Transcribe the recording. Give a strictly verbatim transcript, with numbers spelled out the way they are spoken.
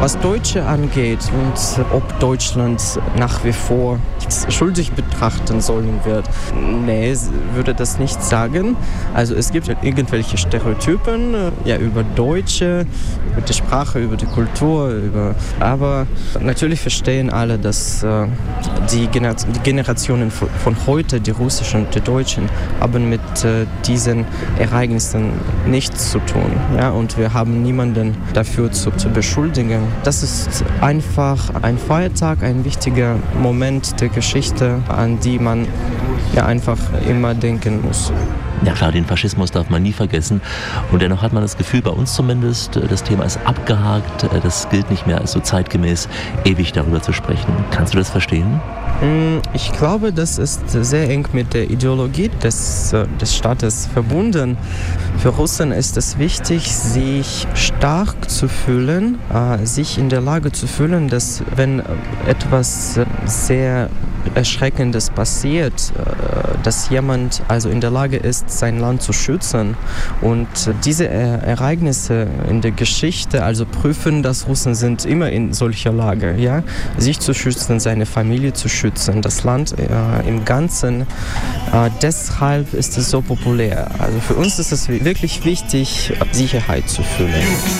Was Deutsche angeht und ob Deutschland nach wie vor schuldig betrachten sollen wird, nee, würde das nicht sagen. Also es gibt irgendwelche Stereotypen ja, über Deutsche, über die Sprache, über die Kultur, über, aber natürlich verstehen alle, dass äh, die, Gener- die Generationen von, von heute, die Russischen und die Deutschen, haben mit äh, diesen Ereignissen nichts zu tun. Ja? Und wir haben niemanden dafür zu, zu beschuldigen. Das ist einfach ein Feiertag, ein wichtiger Moment der Geschichte, an die man ja einfach immer denken muss. Ja klar, den Faschismus darf man nie vergessen. Und dennoch hat man das Gefühl, bei uns zumindest, das Thema ist abgehakt. Das gilt nicht mehr als so zeitgemäß, ewig darüber zu sprechen. Kannst du das verstehen? Ich glaube, das ist sehr eng mit der Ideologie des, des Staates verbunden. Für Russen ist es wichtig, sich stark zu fühlen, sich in der Lage zu fühlen, dass wenn etwas sehr Erschreckendes passiert, dass jemand also in der Lage ist, sein Land zu schützen. Und diese Ereignisse in der Geschichte also prüfen, dass Russen sind immer in solcher Lage, ja, sich zu schützen, seine Familie zu schützen, das Land äh, im Ganzen. Äh, deshalb ist es so populär. Also für uns ist es wirklich wichtig, Sicherheit zu fühlen.